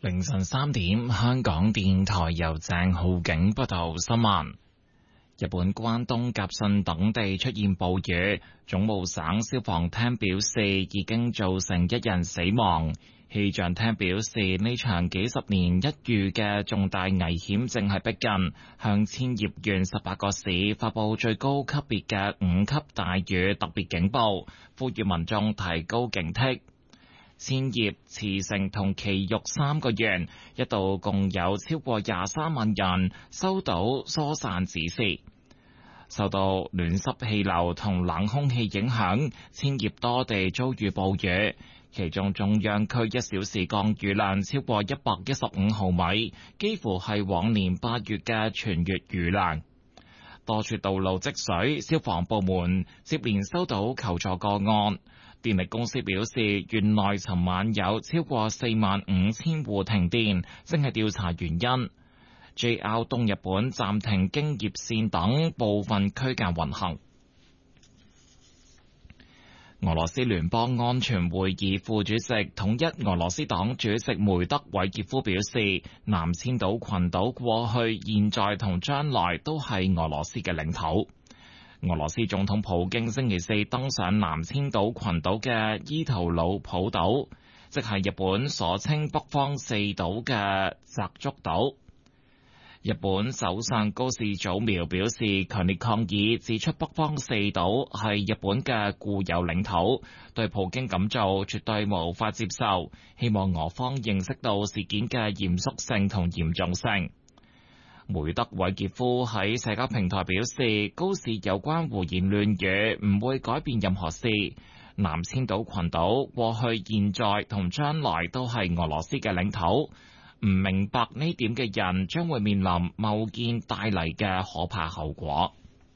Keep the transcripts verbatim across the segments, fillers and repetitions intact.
凌晨三點，香港電台由鄭浩景報道新聞。日本關東甲信等地出現暴雨，總務省消防廳表示已經造成一人死亡。氣象廳表示呢場幾十年一遇嘅重大危險正係逼近，向千葉縣十八個市發佈最高級別嘅五級大雨特別警報，呼籲民眾提高警惕。千葉、茨城同埼玉三個縣一度共有超過廿三萬人收到疏散指示。受到暖濕氣流同冷空氣影響，千葉多地遭遇暴雨，其中中央區一小時降雨量超過一百一十五毫米，幾乎係往年八月嘅全月雨量。多處道路積水，消防部門接連收到求助個案。電力公司表示，縣內尋晚有超過四萬五千戶停電，正係調查原因。J R 東日本暫停京葉線等部分區間運行。俄羅斯聯邦安全會議副主席、統一俄羅斯黨主席梅德韋傑夫表示，南千島群島過去、現在同將來都係俄羅斯嘅領土。俄羅斯總統普京星期四登上南千島群島嘅伊圖魯普島，即係日本所稱北方四島嘅澤竹島。日本首相高市早苗表示強烈抗議，指出北方四島係日本嘅固有領土，對普京咁做絕對無法接受，希望俄方認識到事件嘅嚴肅性同嚴重性。梅德韋傑夫喺社交平台表示，高市有關胡言亂語唔會改變任何事。南千島群島過去、現在同將來都係俄羅斯嘅領土。唔明白呢點嘅人將會面臨貿建帶嚟嘅可怕後果。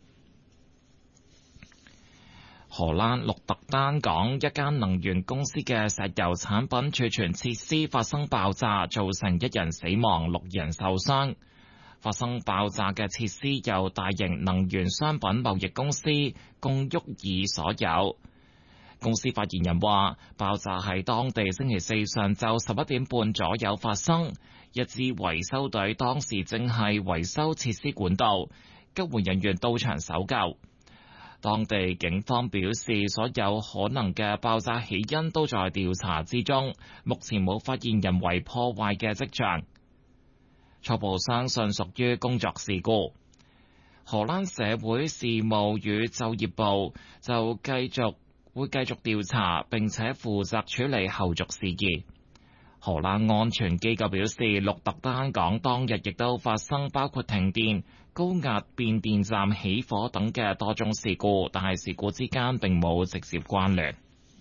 荷蘭鹿特丹港一間能源公司嘅石油產品儲存設施發生爆炸，造成一人死亡、六人受傷。發生爆炸嘅設施由大型能源商品貿易公司共沃爾所有。公司發言人話，爆炸喺當地星期四上晝十一點半左右發生，一支維修隊當時正係維修設施管道，救援人員到場搜救。當地警方表示，所有可能嘅爆炸起因都在調查之中，目前冇發現人為破壞嘅跡象，初步相信屬於工作事故。荷蘭社會事務與就業部就繼續會繼續調查，並且負責處理後續事宜。荷蘭安全機構表示，鹿特丹港當日亦都發生包括停電、高壓變電站起火等嘅多宗事故，但係事故之間並冇直接關聯。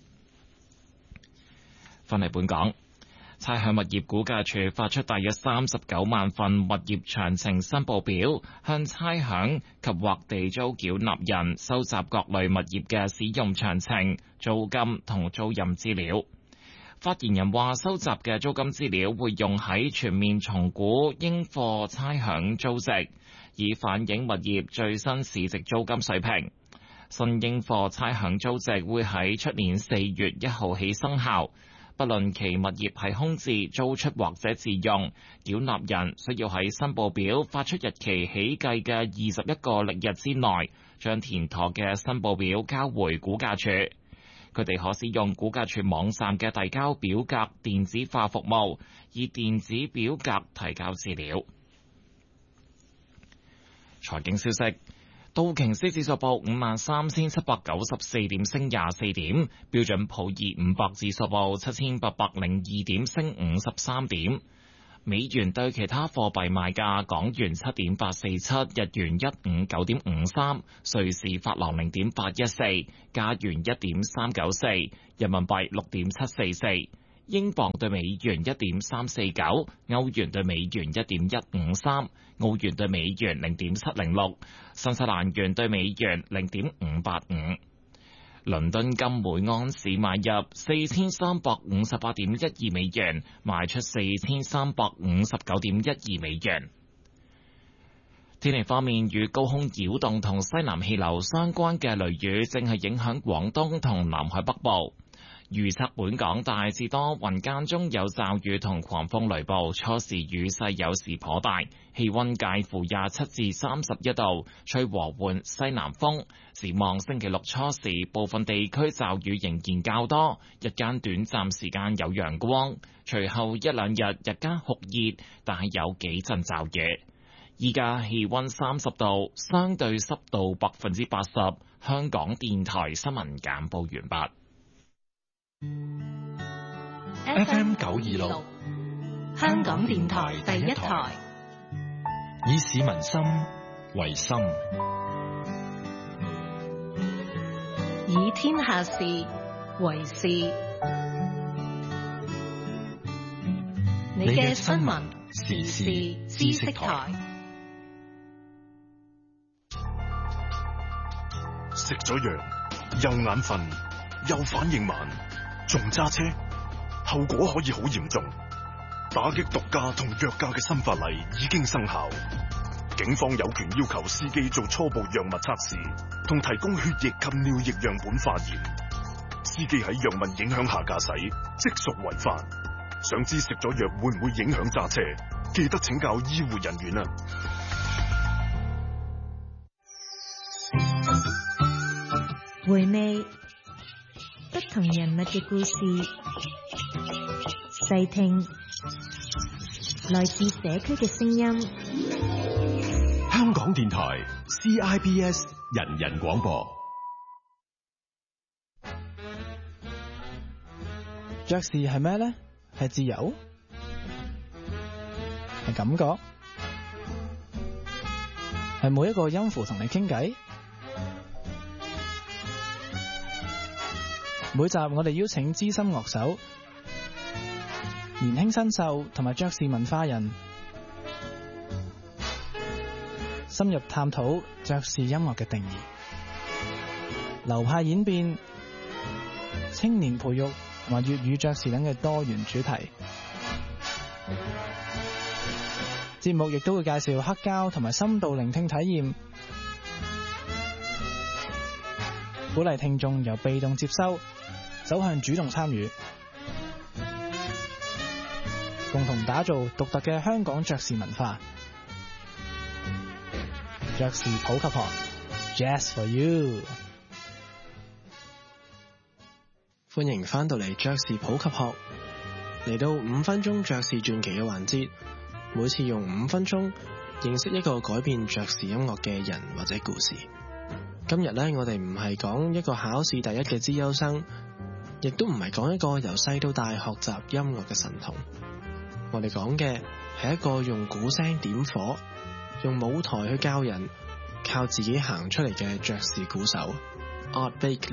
翻嚟本港，差餉物業估價署發出大約三十九萬份物業詳情申報表，向差餉及或地租繳納人收集各類物業嘅使用詳情、租金同租賃資料。發言人話，收集嘅租金資料會用喺全面重估應課差餉租值，以反映物業最新市值租金水平。新應課差餉租值會喺出年四月一號起生效。不論其物業係空置、租出或者自用，繳納人需要喺申報表發出日期起計嘅二十一個曆日之內，將填妥嘅申報表交回估價署。佢哋可使用估價署網站嘅遞交表格電子化服務，以電子表格提交資料。財經消息。道瓊斯指數報五萬三千七百九十四點，升廿四點；標準普爾五百指數報七千八百零二點，升五十三點。美元對其他貨幣賣價：港元七點八四七，日元一五九點五三，瑞士法郎零點八一四，加元一點三九四，人民幣六點七四四。英鎊對美元一點三四九，歐元對美元一點一五三，澳元對美元零點七零六，新西蘭元對美元零點五八五。倫敦金每安士買入四千三百五十八點一二美元，賣出四千三百五十九點一二美元。天氣方面，與高空擾動同西南氣流相關嘅雷雨正係影響廣東同南海北部。 預測本港大致多雲間中有驟雨同狂風雷暴，初時雨勢有時頗大，氣溫介乎廿七至三十一度，吹和緩西南風。展望星期六初時，部分地區驟雨仍然較多，日間短暫時間有陽光，隨後一兩日日間酷熱，但係有幾陣驟雨。依家氣溫三十度，相對濕度百分之八十。香港電台新聞簡報完畢。 F M 九二六，香港電台第一台，以市民心為心， 以天下事為事。你嘅新聞時事知識台。 食咗藥又眼瞓又反應慢，仲揸車，後果可以好嚴重。打擊毒駕同藥駕嘅新法例已經生效，警方有權要求司機做初步藥物測試，同提供血液及尿液樣本化驗。司機喺藥物影響下駕駛，即屬違法。想知食咗藥會唔會影響揸車？記得請教醫護人員啊！ 回味不同人物嘅故事，細聽來自社區嘅聲音。 香港電台 C I B S 人人廣播。 爵士係咩呢？係自由？係感覺？係每一個音符同你傾偈？每集我哋邀請資深樂手、年輕新秀同埋爵士文化人，深入探討爵士音樂嘅定義、流派演變、青年培育同埋粵語爵士等嘅多元主題。節目亦都會介紹黑膠同埋深度聆聽體驗，鼓勵聽眾由被動接收走向主動參與，共同打造獨特嘅香港爵士文化。爵士普及學 ，Jazz for You。歡迎翻到嚟爵士普及學，嚟到五分鐘爵士傳奇嘅環節，每次用五分鐘認識一個改變爵士音樂嘅人或者故事。今日呢，我哋唔係講一個考試第一嘅資優生，亦都唔係講一個由細到大學習音樂嘅神童。我哋講嘅係一個用鼓聲點火，用舞台去教人，靠自己行出嚟嘅爵士鼓手 Art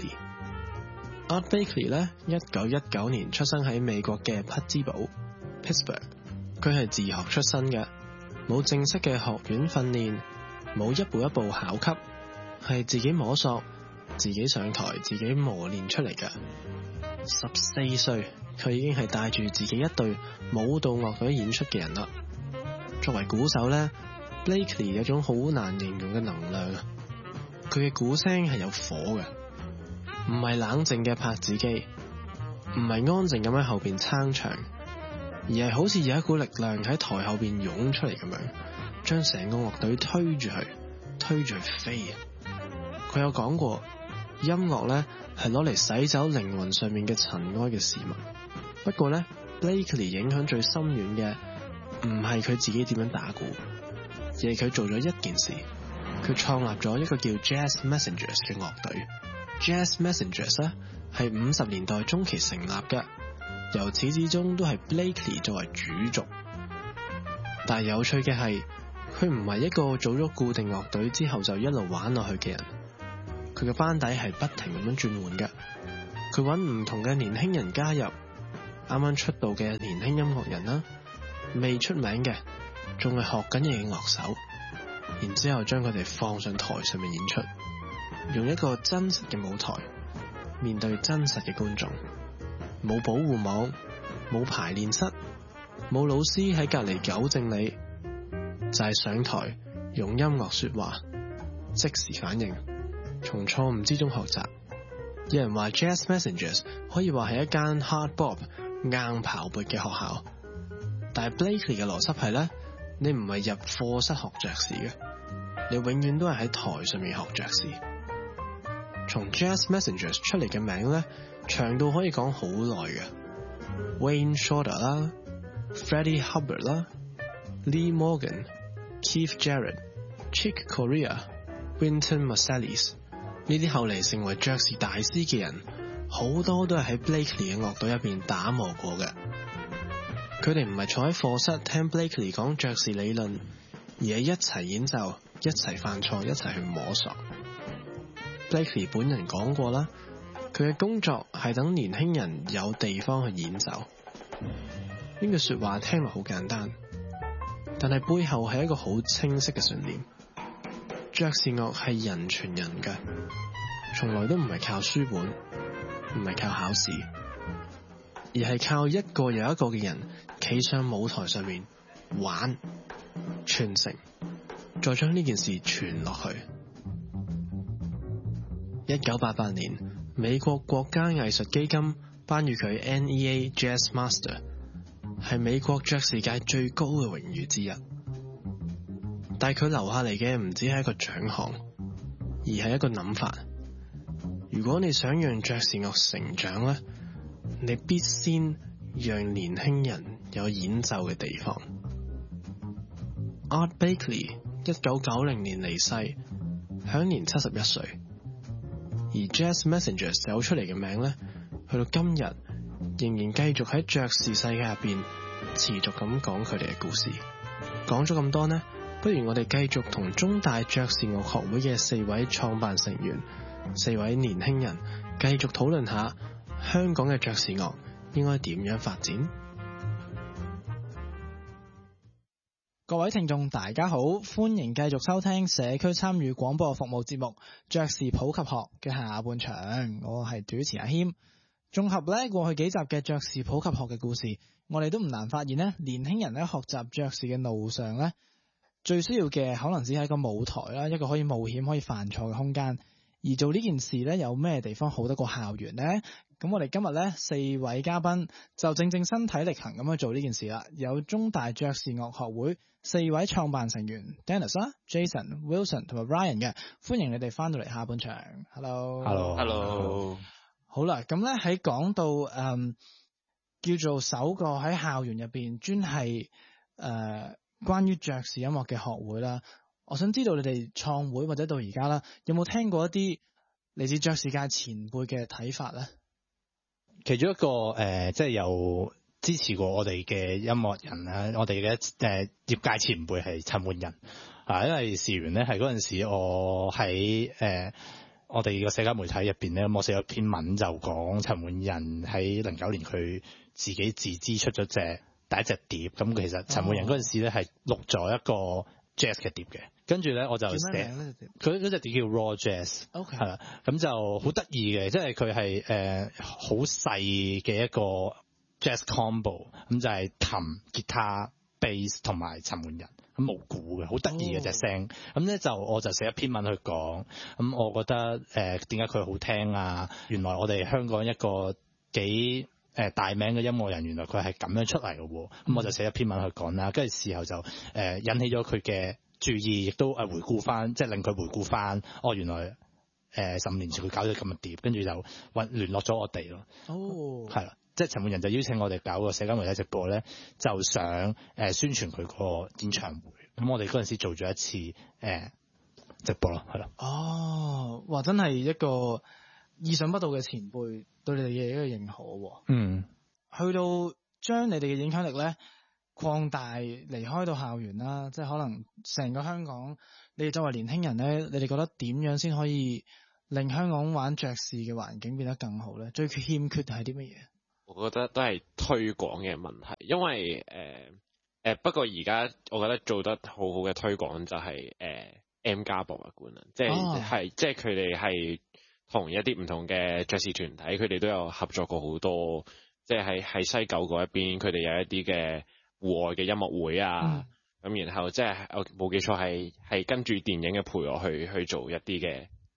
Blakey。Art Blakey 咧，一九一九年出生喺美國嘅匹茲堡 Pittsburgh。佢係自學出身嘅，冇正式嘅學院訓練，冇一步一步考級，係自己摸索，自己上台，自己磨練出嚟嘅。十四歲，佢已經係帶住自己一隊舞蹈樂隊演出嘅人啦。作為鼓手咧， Blakey 有一種好難形容嘅能量啊！佢嘅鼓聲係有火嘅，唔係冷靜嘅拍子機，唔係安靜咁喺後邊撐場，而係好似有一股力量喺台後邊湧出嚟咁樣，將成個樂隊推住佢，推住佢飛啊！佢有講過，音樂咧係攞嚟洗走靈魂上面嘅塵埃嘅事物。不過咧 Blakey 影響最深遠嘅唔係佢自己點樣打鼓，而係佢做咗一件事，佢創立咗一個叫 Jazz Messengers 嘅樂隊。Jazz Messengers 咧係五十年代中期成立嘅，由始至終都係 Blakey 作為主軸。但係有趣嘅係，佢唔係一個組咗固定樂隊之後就一路玩落去嘅人，佢嘅班底係不停咁樣轉換嘅。佢揾唔同嘅年輕人加入，啱啱出道嘅年輕音樂人啦，未出名嘅，仲係學緊嘢嘅樂手，然之後將佢哋放上台上面演出，用一個真實嘅舞台面對真實嘅觀眾，冇保護網，冇排練室，冇老師喺隔籬糾正你，就係上台用音樂說話，即時反應，從錯誤之中學習， 有人話 Jazz Messengers 可以話係一間 hard bop 硬刨撥嘅學校，但係 Blakely 嘅邏輯係咧，你唔係入課室學爵士嘅，你永遠都係喺台上面學爵士。從 Jazz Messengers 出嚟嘅名咧，長到可以講好耐嘅 Wayne Shorter 啦、Freddie Hubbard 啦、Lee Morgan、Keith Jarrett、Chick Corea、Wynton Marsalis 呢啲後嚟成為爵士大師嘅人，好多都係喺 Blakely 嘅樂隊入邊打磨過嘅。佢哋唔係坐喺課室聽 Blakely 講爵士理論，而係一齊演奏、一齊犯錯、一齊去摸索。Blakely 本人講過啦，佢嘅工作係等年輕人有地方去演奏。呢句說話聽落好簡單，但係背後係一個好清晰嘅信念。爵士樂係人傳人嘅，從來都唔係靠書本，唔係靠考試，而係靠一個又一個嘅人企上舞台上面玩、傳承，再將呢件事傳落去。一九八八年，美國國家藝術基金頒予佢 N E A Jazz Master， 係美國爵士界最高嘅榮譽之一。但係佢留下嚟嘅唔只係一個獎項，而係一個諗法。如果你想讓爵士樂成長咧，你必先讓年輕人有演奏嘅地方。Art Blakely 一九九零年離世，享年七十一歲。而 Jazz Messengers 走出嚟嘅名咧，去到今日仍然繼續喺爵士世界入邊持續咁講佢哋嘅故事。講咗咁多呢，不如我哋繼續同中大爵士樂學會嘅四位創辦成員、四位年輕人繼續討論下香港嘅爵士樂應該點樣發展。 各位聽眾大家好，歡迎繼續收聽社區參與廣播服務節目爵士普及學嘅下半場，我係主持阿謙。綜合咧過去幾集嘅爵士普及學嘅故事，我哋都唔難發現咧，年輕人喺學習爵士嘅路上咧，最需要嘅可能只係一個舞台啦，一個可以冒險可以犯錯嘅空間。而做呢件事咧，有咩地方好得過校園呢？咁我哋今日咧四位嘉賓就正正身體力行咁去做呢件事啦。有中大爵士樂學會四位創辦成員 Dennis 啦、Jason、Wilson 同埋 Ryan 嘅，歡迎你哋翻到嚟下半場。Hello，Hello，Hello。好啦，咁咧喺講到誒、嗯、叫做首個喺校園入邊專係誒關於爵士音樂嘅學會啦。我想知道你哋創會或者到而家啦，有冇聽過一啲嚟自爵士界前輩嘅睇法咧？ 其中一個誒、呃，即係有支持過我哋嘅音樂人啊，我哋嘅誒業界前輩係陳奐仁啊，因為事緣咧係嗰陣時我喺誒、呃、我哋個社交媒體入邊咧，我寫咗篇文就講陳奐仁喺零九年佢自己自資出咗隻第一隻碟，咁其實陳奐仁嗰陣時咧係錄咗一個 jazz 嘅碟嘅，跟住咧我就寫佢嗰隻碟叫 Raw Jazz， OK 係啦，咁就好得意嘅，即係佢係誒好細嘅一個 jazz combo， 咁就係琴、吉他、bass 同埋陳奐仁，咁冇鼓嘅，好得意嘅隻聲，咁咧就我就寫一篇文去講，咁我覺得誒點解佢好聽啊？原來我哋香港一個幾誒大名嘅音樂人，原來佢係咁樣出嚟嘅喎，咁、嗯、我就寫一篇文去講啦，跟住事後就誒、呃、引起咗佢嘅注意，亦都誒回顧翻，即係令佢回顧翻，哦原來誒十五年前佢搞咗咁嘅碟，跟住就揾聯絡咗我哋咯。哦，係啦，即係陳奐仁就邀請我哋搞個社交媒體直播咧，就想誒、呃、宣傳佢個演唱會，咁我哋嗰陣時做咗一次誒、呃、直播咯，係啦。 哦，哇！真係一個意想不到嘅前輩對你哋嘅一個認可喎。 嗯， 去到將你哋嘅影響力咧擴大，離開到校園啦，即係可能成個香港，你哋作為年輕人咧，你哋覺得點樣先可以令香港玩爵士嘅環境變得更好咧？最欠缺係啲乜嘢？ 我覺得都係推廣嘅問題，因為誒誒、呃呃、不過而家我覺得做得好好嘅推廣就係、是、誒、呃、M 家博物館啦，即係係、哦、即係佢哋係同一啲唔同嘅爵士團體，佢哋都有合作過好多，即係喺喺西九嗰一邊，佢哋有一啲嘅戶外嘅音樂會啊，咁、嗯、然後即係我冇記錯係係跟住電影嘅陪我去去做一啲嘅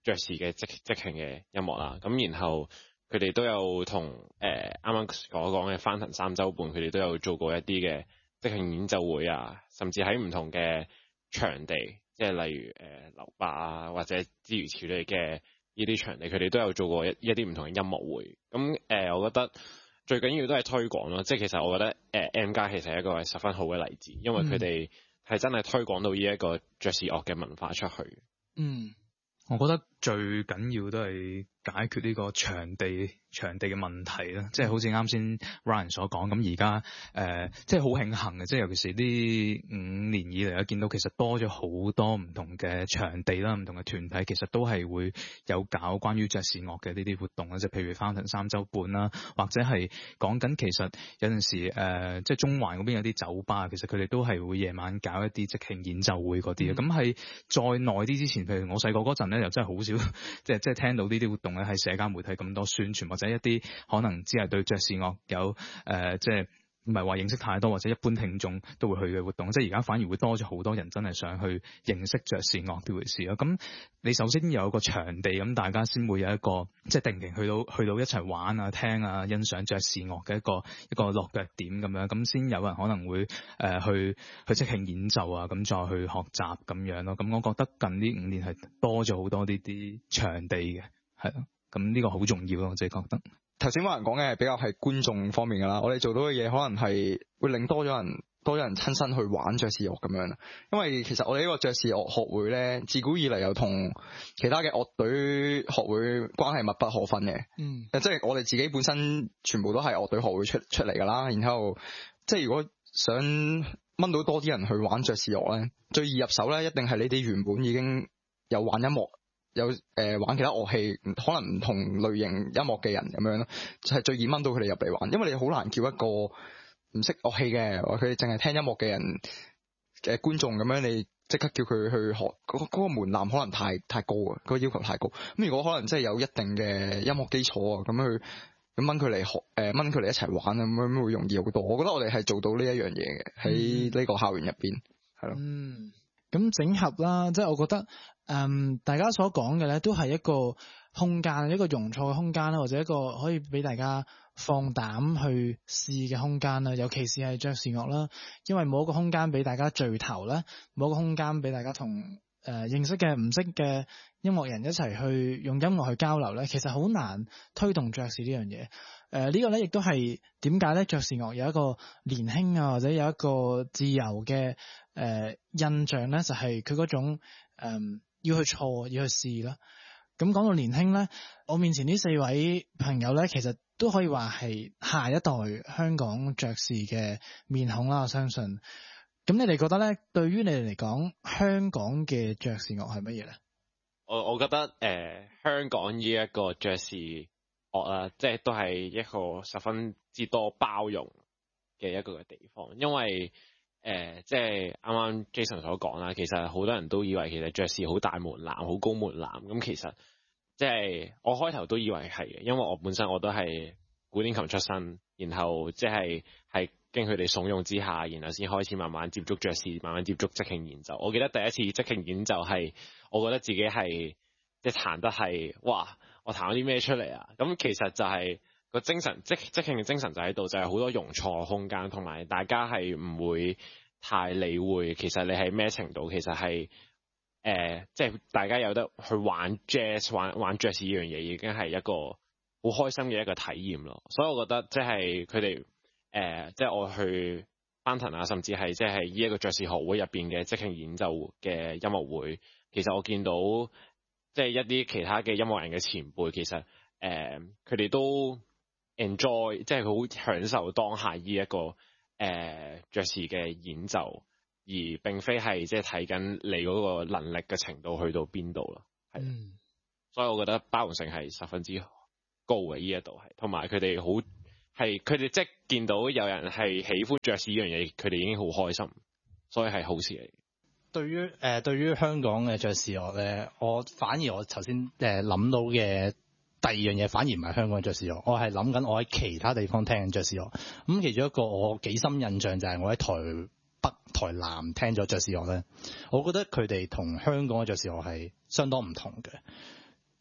爵士嘅即即興嘅音樂啦。咁然後佢哋都有同誒啱啱所講嘅翻騰三週半，佢哋都有做過一啲嘅即興演奏會啊，甚至喺唔同嘅場地，即係例如誒樓巴啊或者諸如此類嘅呢啲場地，佢哋都有做過一一啲唔同嘅音樂會。咁誒、呃，我覺得最緊要都係推廣咯，即係其實我覺得誒、呃、M+ 其實係一個十分好嘅例子，因為佢哋係真係推廣到呢一個爵士樂嘅文化出去。 嗯， 我覺得最緊要都係解決呢個場地場地嘅問題啦，即係好似啱先 Ryan 所講，咁而家誒即係好慶幸嘅，即係尤其是呢五年以嚟咧，見到其實多咗好多唔同嘅場地啦，唔同嘅團體其實都係會有搞關於爵士樂嘅呢啲活動啦，即係譬如翻騰三週半啦，或者係講緊其實有陣時誒、呃、即係中環嗰邊有啲酒吧，其實佢哋都係會夜晚搞一啲即興演奏會嗰啲嘅。咁係、嗯、再耐啲之前，譬如我細個嗰陣咧，又真係好少即係即係聽到呢啲活動咧喺社交媒體咁多宣傳，或者一啲可能只係對爵士樂有誒、呃、即係唔係話認識太多，或者一般聽眾都會去嘅活動，即係而家反而會多咗好多人真係想去認識爵士樂呢回事咯。咁你首先有一個場地，咁大家先會有一個即係定期去到去到一齊玩啊、聽啊、欣賞爵士樂嘅一個一個落腳點咁樣，咁先有人可能會誒、呃、去去即興演奏啊，咁再去學習咁樣咯。咁我覺得近呢五年係多咗好多呢啲場地嘅，係咯。咁呢個好重要咯，我自己覺得。 頭先話人講嘅係比較係觀眾方面㗎啦，我哋做到嘅嘢可能係會令多咗人多咗人親身去玩爵士樂咁樣啦。因為其實我哋呢個爵士樂學會咧，自古以嚟又同其他嘅樂隊學會關係密不可分嘅。嗯，即係我哋自己本身全部都係樂隊學會出出嚟㗎啦。然後即係如果想掹到多啲人去玩爵士樂咧，最易入手咧一定係你哋原本已經有玩音樂。有誒、呃、玩其他樂器，可能唔同類型音樂嘅人咁樣咯，就係、是、最易掹到佢哋入嚟玩，因為你好難叫一個唔識樂器嘅，或佢哋淨係聽音樂嘅人嘅、呃、觀眾咁樣，你即刻叫佢去學，嗰、那、嗰個門檻可能太太高啊，嗰、那個要求太高。咁如果可能真係有一定嘅音樂基礎啊，咁去咁掹佢嚟學，誒掹佢嚟一齊玩咁樣會容易好多。我覺得我哋係做到呢一樣嘢嘅喺呢個校園入邊，係咯。 嗯，咁整合啦，即係我覺得。嗯，大家所講嘅咧，都係一個空間，一個容錯嘅空間啦，或者一個可以俾大家放膽去試嘅空間啦。尤其是係爵士樂啦，因為冇一個空間俾大家聚頭啦，冇一個空間俾大家同誒、呃、認識嘅唔識嘅音樂人一齊去用音樂去交流咧，其實好難推動爵士呢樣嘢。誒、呃，呢個咧亦都係點解咧爵士樂有一個年輕啊，或者有一個自由嘅誒、呃、印象咧，就係佢嗰種誒。嗯要去錯，要去試啦。咁講到年輕咧，我面前呢四位朋友咧，其實都可以話係下一代香港爵士嘅面孔啦。我相信。咁你哋覺得咧，對於你哋嚟講，香港嘅爵士樂係乜嘢咧？ 我我覺得誒、呃，香港呢一個爵士樂啦，即係都係一個十分之多包容嘅一個嘅地方，因為。誒、呃，即係啱啱 Jason 所講啦，其實好多人都以為其實爵士好大門檻，好高門檻。咁其實即係我開頭都以為係嘅，因為我本身我都係古典琴出身，然後即係係經佢哋慫恿之下，然後先開始慢慢接觸爵士，慢慢接觸即興演奏。我記得第一次即興演奏係，我覺得自己係即係彈得係，哇！我彈咗啲咩出嚟啊？咁其實就係、是。個精神即即興嘅精神就喺度，就係、是、好多容錯空間，同埋大家係唔會太理會。其實你係咩程度，其實係誒、呃，即係大家有得去玩 jazz、玩玩爵士呢樣嘢，已經係一個好開心嘅一個體驗咯。所以我覺得即係佢哋誒，即係我去翻騰啊，甚至係即係呢一個爵士學會入邊嘅即興演奏嘅音樂會，其實我見到即係一啲其他嘅音樂人嘅前輩，其實誒佢哋都。enjoy 即係佢好享受當下呢一個誒、呃、爵士嘅演奏，而並非係即係睇緊你嗰個能力嘅程度去到邊度咯，係、嗯，所以我覺得包容性係十分之高嘅呢一度係，同埋佢哋好係佢哋即係見到有人係喜歡爵士呢樣嘢，佢哋已經好開心，所以係好事嚟。 對於誒、呃、對於香港嘅爵士樂咧，我反而我頭先誒諗到嘅。第二樣嘢反而唔係香港爵士樂，我係諗緊我喺其他地方聽緊爵士樂。咁其中一個我幾深印象就係我喺台北、台南聽咗爵士樂咧，我覺得佢哋同香港嘅爵士樂係相當唔同嘅。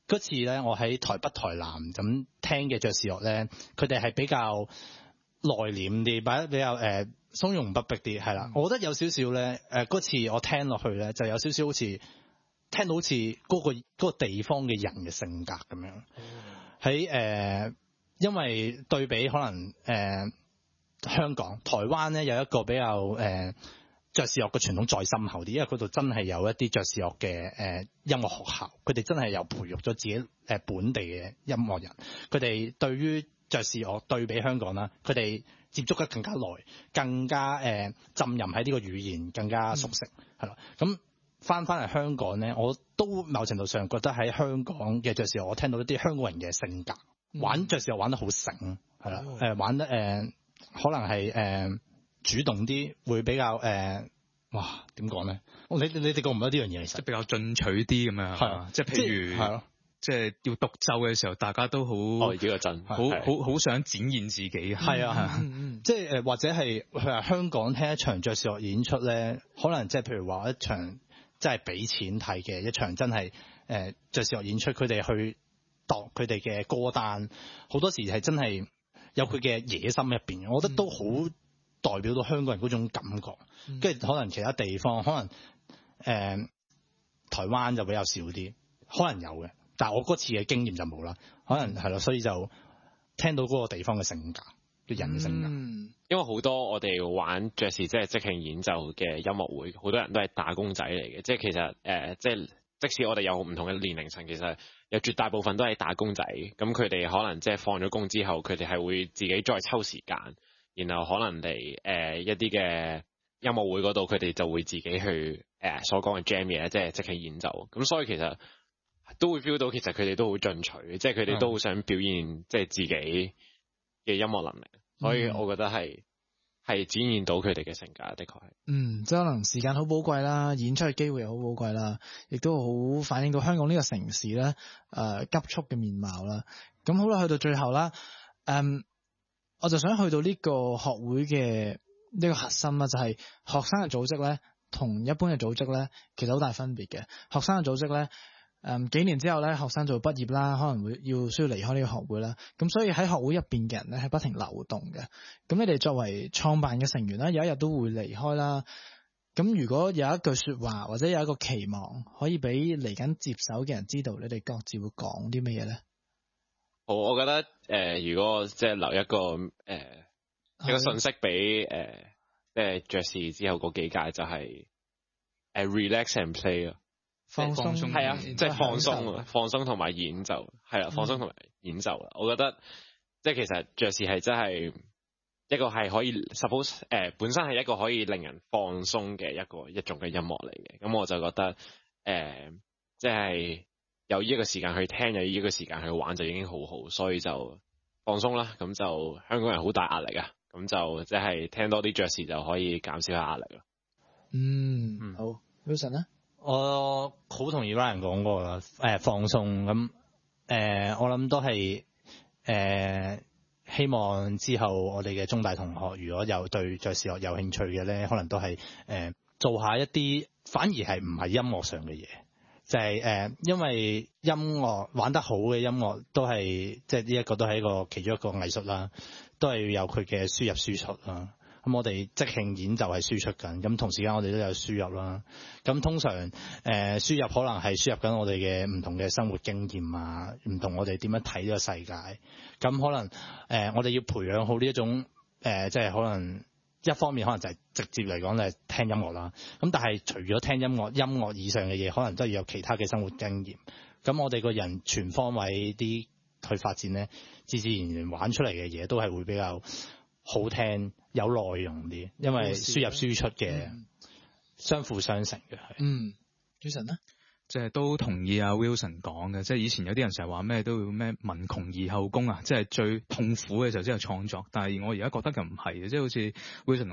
嗰次咧，我喺台北、台南咁聽嘅爵士樂咧，佢哋係比較內斂啲，或者比較誒從容不迫啲，係啦。我覺得有少少咧，誒嗰次我聽落去咧，就有少少好似聽到好似嗰個嗰個地方嘅人嘅性格咁樣。喺誒、呃，因為對比可能誒、呃、香港、台灣咧有一個比較誒。呃爵士樂嘅傳統再深厚啲，因為嗰度真係有一啲爵士樂嘅誒音樂學校，佢哋真係有培育咗自己誒本地嘅音樂人。佢哋對於爵士樂對比香港啦，佢哋接觸得更加耐，更加誒、呃、浸淫喺呢個語言，更加熟悉係啦。咁翻翻嚟香港咧，我都某程度上覺得喺香港嘅爵士樂，我聽到一啲香港人嘅性格，嗯、玩爵士樂玩得好醒係啦，誒、哦呃、玩得誒、呃、可能係誒。呃主動啲會比較誒、呃，哇點講咧？你你哋覺唔覺得呢樣嘢其實即係比較進取啲咁樣，係啊，即係譬如係咯，即係要獨奏嘅時候，大家都好哦呢個陣， 好好好想展現自己， 係啊，即係誒或者係佢話香港聽一場爵士樂演出咧，可能即係譬如話一場真係俾錢睇嘅一場真係誒爵士樂演出，佢哋去度佢哋嘅歌單，好多時係真係有佢嘅野心入邊，我覺得都好。代表到香港人嗰種感覺，跟住可能其他地方可能誒、呃、台灣就比較少啲，可能有嘅，但係我嗰次嘅經驗就冇啦，可能係咯，所以就聽到嗰個地方嘅性格嘅人嘅性格， 嗯、因為好多我哋玩爵士即係即興演奏嘅音樂會，好多人都係打工仔嚟嘅，即係其實誒、呃、即係即使我哋有唔同嘅年齡層，其實有絕大部分都係打工仔，咁佢哋可能即係放咗工之後，佢哋係會自己再抽時間。然後可能嚟誒、呃、一啲嘅音樂會嗰度，佢哋就會自己去誒、呃、所講嘅 jam 嘢，即係即興演奏。咁所以其實都會 feel 到，其實佢哋都好進取，即係佢哋都好想表現即係自己嘅音樂能力。嗯、所以我覺得係係展現到佢哋嘅性格，的確係。 嗯，即係可能時間好寶貴啦，演出嘅機會又好寶貴啦，亦都好反映到香港呢個城市咧誒、呃、急速嘅面貌啦。咁好啦，去到最後啦，嗯。我就想去到呢個學會嘅呢個核心啦，就係、是、學生嘅組織咧，同一般嘅組織咧，其實好大分別嘅。學生嘅組織咧，誒、嗯、幾年之後咧，學生就會畢業啦，可能會要需要離開呢個學會啦。咁所以喺學會入邊嘅人咧，係不停流動嘅。咁你哋作為創辦嘅成員啦，有一日都會離開啦。咁如果有一句說話或者有一個期望，可以俾嚟緊接手嘅人知道，你哋各自會講啲乜嘢咧？ 好，我覺得誒、呃，如果即係留一個誒、呃、一個信息俾誒，即係爵士之後嗰幾屆就係、是、誒、呃、relax and play 咯， 放鬆係啊，即係放鬆啊，放鬆同埋演奏係啦，放鬆同埋演奏啦。嗯、我覺得即係其實爵士係真係一個係可以 suppose 誒、呃、本身係一個可以令人放鬆嘅一個一種嘅音樂嚟嘅。咁我就覺得誒、呃、即係。有呢一個時間去聽，有呢一個時間去玩就已經好好，所以就放鬆啦。咁就香港人好大壓力啊，咁就即係聽多啲爵士就可以減少下壓力咯。 嗯，嗯好 Wilson 咧， 我好同意 Ryan 講過啦。誒、呃，放鬆咁，誒、呃，我諗都係誒、呃，希望之後我哋嘅中大同學如果有對爵士樂有興趣嘅咧，可能都係誒、呃、做下一啲反而係唔係音樂上嘅嘢。就係、是、誒、呃，因為音樂玩得好嘅音樂都係，即係呢一個都係一個其中一個藝術啦，都係要有佢嘅輸入輸出啦。咁我哋即興演奏係輸出緊，咁同時間我哋都有輸入啦。咁通常誒、呃、輸入可能係輸入緊我哋嘅唔同嘅生活經驗啊，唔同我哋點樣睇呢個世界。咁可能誒、呃、我哋要培養好呢一種誒、呃，即係可能。一方面可能就係直接嚟講就係聽音樂啦，咁但係除咗聽音樂，音樂以上嘅嘢可能都要有其他嘅生活經驗。咁我哋個人全方位啲去發展咧，自自然然玩出嚟嘅嘢都係會比較好聽、有內容啲，因為輸入輸出嘅相輔相成嘅係。 嗯 Jason 咧？ 即係都同意阿 Wilson 講嘅，即係以前有啲人成日話咩都要咩文窮而後工啊，即係最痛苦嘅時候先係創作，但係我而家覺得就唔係嘅，即係好似 Wilson